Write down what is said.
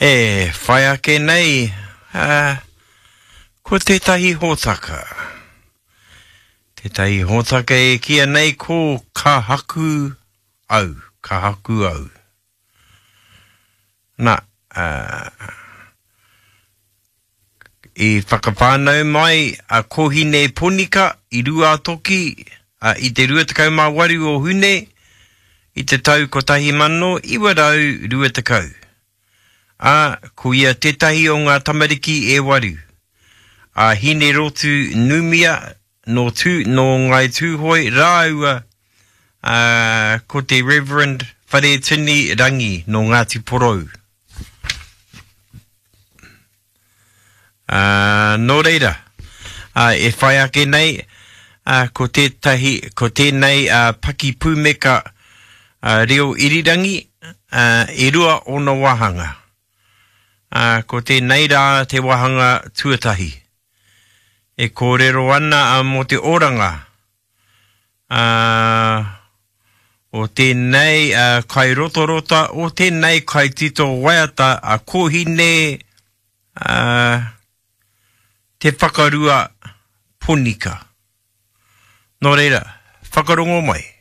whai ake nei, ko tētahi hōtaka. Tētahi hōtaka e kia nei ko ka haku au. Nā, I whakawhānau mai a kohine ponika I rua toki I te rua tekau mā waru o hune I te tau kotahi mano iwa rau rua tekau. Ko ia tētahi o ngā tamariki e waru. Hine rotu numia no ngai tūhoi rāua ko te Reverend Whare Tini Rangi no Ngāti Porou. Nō reira, e whai ake nei, ko tēnei paki pūmeka reo irirangi, e rua ona wahanga. Ko tēnei rā te wahanga tuatahi. E kōrero ana mo te oranga. O tēnei kai rotorota, o tēnei kai tito waiata a kohine te whakarua ponika. Nō reira, whakarongo mai.